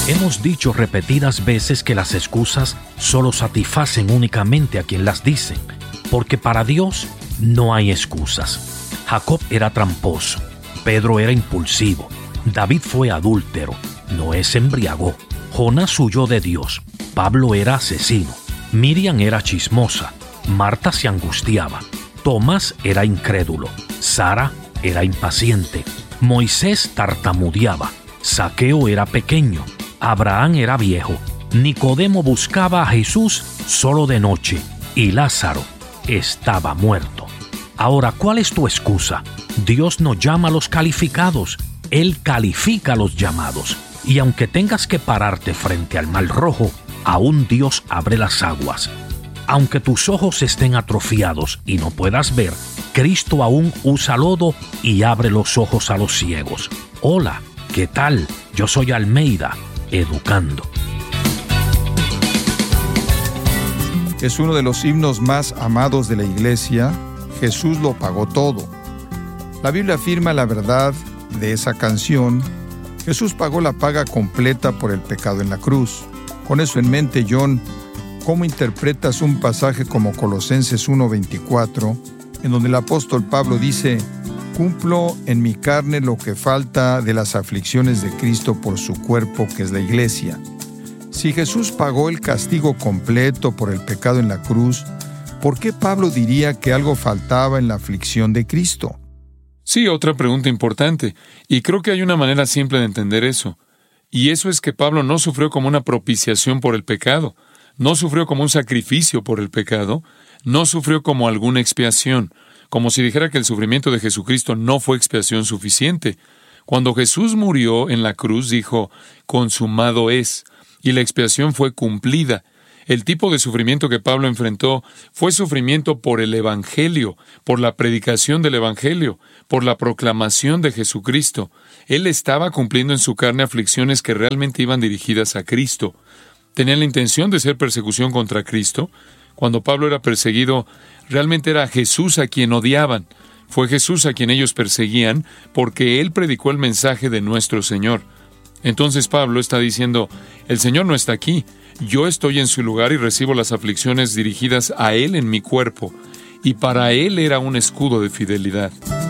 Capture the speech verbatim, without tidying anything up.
Hemos dicho repetidas veces que las excusas solo satisfacen únicamente a quien las dicen, porque para Dios no hay excusas. Jacob era tramposo, Pedro era impulsivo, David fue adúltero, Noé se embriagó, Jonás huyó de Dios, Pablo era asesino, Miriam era chismosa, Marta se angustiaba, Tomás era incrédulo, Sara era impaciente, Moisés tartamudeaba, Zaqueo era pequeño, Abraham era viejo, Nicodemo buscaba a Jesús solo de noche y Lázaro estaba muerto. Ahora, ¿cuál es tu excusa? Dios no llama a los calificados, Él califica a los llamados. Y aunque tengas que pararte frente al mar rojo, aún Dios abre las aguas. Aunque tus ojos estén atrofiados y no puedas ver, Cristo aún usa lodo y abre los ojos a los ciegos. Hola, ¿qué tal? Yo soy Almeida, educando. Es uno de los himnos más amados de la iglesia. Jesús lo pagó todo. La Biblia afirma la verdad de esa canción. Jesús pagó la paga completa por el pecado en la cruz. Con eso en mente, John, ¿cómo interpretas un pasaje como Colosenses uno veinticuatro, en donde el apóstol Pablo dice: cumplo en mi carne lo que falta de las aflicciones de Cristo por su cuerpo, que es la iglesia? Si Jesús pagó el castigo completo por el pecado en la cruz, ¿por qué Pablo diría que algo faltaba en la aflicción de Cristo? Sí, otra pregunta importante, y creo que hay una manera simple de entender eso. Y eso es que Pablo no sufrió como una propiciación por el pecado, no sufrió como un sacrificio por el pecado, no sufrió como alguna expiación, como si dijera que el sufrimiento de Jesucristo no fue expiación suficiente. Cuando Jesús murió en la cruz, dijo: consumado es, y la expiación fue cumplida. El tipo de sufrimiento que Pablo enfrentó fue sufrimiento por el Evangelio, por la predicación del Evangelio, por la proclamación de Jesucristo. Él estaba cumpliendo en su carne aflicciones que realmente iban dirigidas a Cristo. ¿Tenían la intención de ser persecución contra Cristo? Cuando Pablo era perseguido, realmente era Jesús a quien odiaban. Fue Jesús a quien ellos perseguían porque Él predicó el mensaje de nuestro Señor. Entonces Pablo está diciendo: el Señor no está aquí. Yo estoy en su lugar y recibo las aflicciones dirigidas a Él en mi cuerpo. Y para Él era un escudo de fidelidad.